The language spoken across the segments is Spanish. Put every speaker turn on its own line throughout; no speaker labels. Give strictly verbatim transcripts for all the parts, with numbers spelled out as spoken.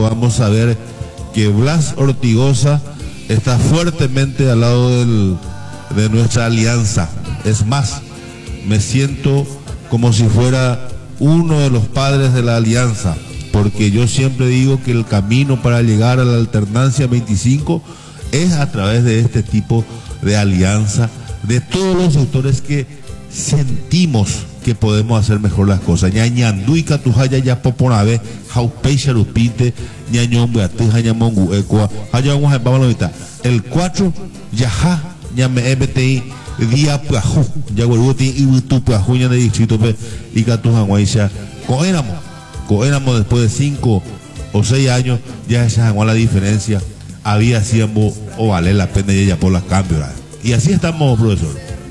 podamos saber que Blas Ortigosa está fuertemente al lado del, de nuestra alianza. Es más, me siento como si fuera uno de los padres de la alianza, porque yo siempre digo que el camino para llegar a la alternancia veinticinco es a través de este tipo de alianza, de todos los sectores que sentimos que podemos hacer mejor las cosas. Ñañanduica tujaya ya poponabe, jaupeisha rupite, ñañombeate, jañamongu ecoa, hayamos en Pabloita. El cuatro, yaja, ñame ebti, día puaju, yaguaruti y tu puaju, ña de distrito, y catujanguaisha, coéramos, coéramos después de cinco o seis años, ya se jangó la diferencia, había siempre o vale la pena y ella por las cambios. Y así estamos, profesor.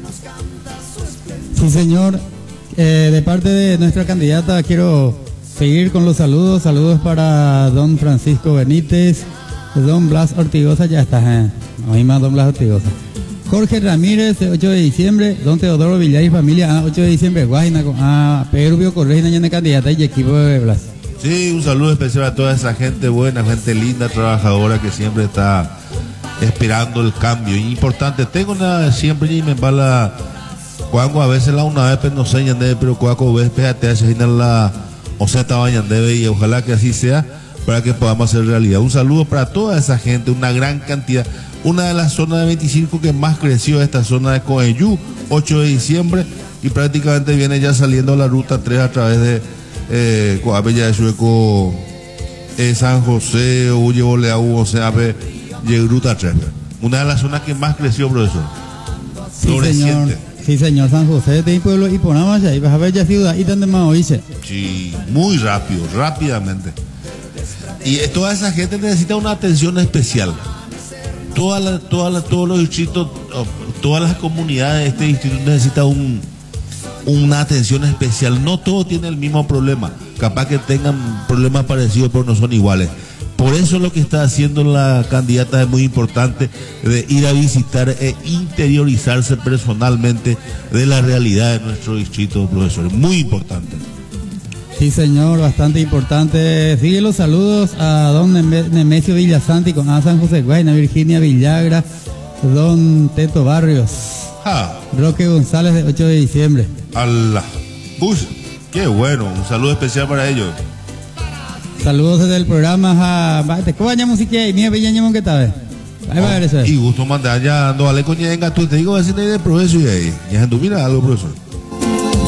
Sí, señor. Eh, de parte de nuestra candidata quiero seguir con los saludos. Saludos para don Francisco Benítez, don Blas Ortigosa, ya está, eh. no hay más don Blas Ortigosa. Jorge Ramírez, ocho de diciembre, don Teodoro Villar y familia, ah, ocho de diciembre, Guajina, ah, Pedro Correina, ya candidata y equipo de Blas.
Sí, un saludo especial a toda esa gente buena, gente linda, trabajadora que siempre está esperando el cambio. Importante, tengo una siempre y me va la cuando a veces la una vez no sé ñande, pero cuando ves fíjate hace la o sea estaba ñande y ojalá que así sea para que podamos hacer realidad. Un saludo para toda esa gente, una gran cantidad. Una de las zonas de veinticinco que más creció esta zona de Coeyú, ocho de diciembre, y prácticamente viene ya saliendo la ruta tres a través de eh, Coabella de Sueco, eh, San José, Uye Boleau, o sea, ruta tres. Una de las zonas que más creció, profesor.
Sí, señor. Sí, señor, San José de pueblo y ponamos ya, y vas a ver ya ciudad y donde más oíse.
Sí, muy rápido, rápidamente. Y toda esa gente necesita una atención especial. Toda la, toda la, todos los distritos, todas las comunidades de este distrito necesitan un, una atención especial. No todos tienen el mismo problema. Capaz que tengan problemas parecidos, pero no son iguales. Por eso lo que está haciendo la candidata es muy importante, de ir a visitar e interiorizarse personalmente de la realidad de nuestro distrito, profesor. Muy importante.
Sí, señor, bastante importante. Sigue los saludos a don Nemesio Villasanti con a San José Guayna, Virginia Villagra, don Teto Barrios, ah. Roque González de ocho de diciembre.
Allah. Uy, qué bueno, un saludo especial para ellos.
Saludos desde el programa a te cobaña música y mía beñaña que tal vez. Ahí va a ver eso.
Y gusto mandar ya ando a le coña en gato, te digo así de profesor y ahí. Ya mira algo, profesor.